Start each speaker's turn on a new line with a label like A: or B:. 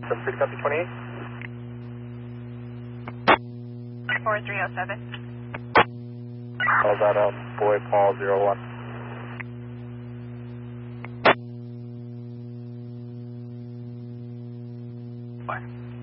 A: Pretty copy 28.
B: 4307.
A: How's that, boy Paul 01? Bye.